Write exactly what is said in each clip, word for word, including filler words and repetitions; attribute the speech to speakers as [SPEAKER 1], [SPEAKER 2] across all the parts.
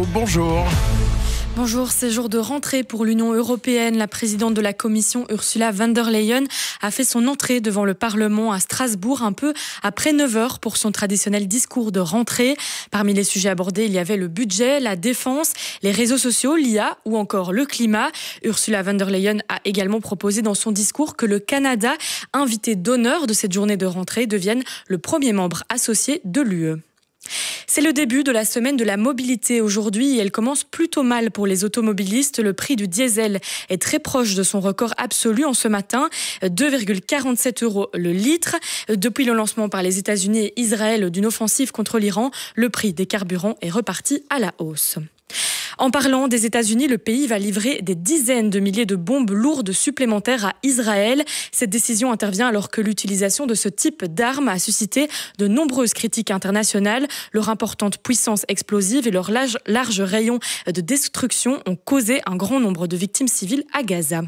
[SPEAKER 1] Bonjour.
[SPEAKER 2] Bonjour, c'est jour de rentrée pour l'Union européenne. La présidente de la Commission, Ursula von der Leyen, a fait son entrée devant le Parlement à Strasbourg un peu après neuf heures pour son traditionnel discours de rentrée. Parmi les sujets abordés, il y avait le budget, la défense, les réseaux sociaux, l'I A ou encore le climat. Ursula von der Leyen a également proposé dans son discours que le Canada, invité d'honneur de cette journée de rentrée, devienne le premier membre associé de l'U E. C'est le début de la semaine de la mobilité aujourd'hui et elle commence plutôt mal pour les automobilistes. Le prix du diesel est très proche de son record absolu en ce matin, deux virgule quarante-sept euros le litre. Depuis le lancement par les États-Unis et Israël d'une offensive contre l'Iran, le prix des carburants est reparti à la hausse. En parlant des États-Unis, le pays va livrer des dizaines de milliers de bombes lourdes supplémentaires à Israël. Cette décision intervient alors que l'utilisation de ce type d'armes a suscité de nombreuses critiques internationales. Leur importante puissance explosive et leur large, large rayon de destruction ont causé un grand nombre de victimes civiles à Gaza.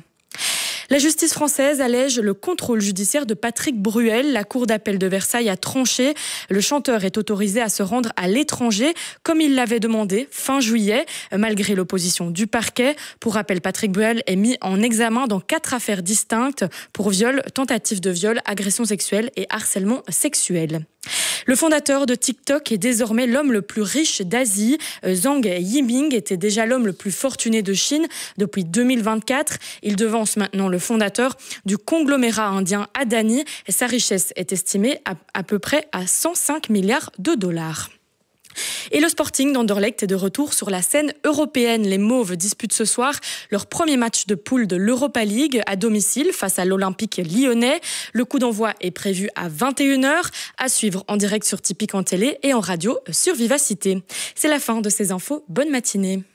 [SPEAKER 2] La justice française allège le contrôle judiciaire de Patrick Bruel. La cour d'appel de Versailles a tranché. Le chanteur est autorisé à se rendre à l'étranger, comme il l'avait demandé fin juillet, malgré l'opposition du parquet. Pour rappel, Patrick Bruel est mis en examen dans quatre affaires distinctes pour viol, tentative de viol, agression sexuelle et harcèlement sexuel. Le fondateur de TikTok est désormais l'homme le plus riche d'Asie. Zhang Yiming était déjà l'homme le plus fortuné de Chine depuis deux mille vingt-quatre. Il devance maintenant le fondateur du conglomérat indien Adani. Sa richesse est estimée à, à peu près à cent cinq milliards de dollars. Et le Sporting d'Anderlecht est de retour sur la scène européenne. Les Mauves disputent ce soir leur premier match de poule de l'Europa League à domicile face à l'Olympique lyonnais. Le coup d'envoi est prévu à vingt et une heures, à suivre en direct sur Tipeee en télé et en radio sur Vivacité. C'est la fin de ces infos. Bonne matinée.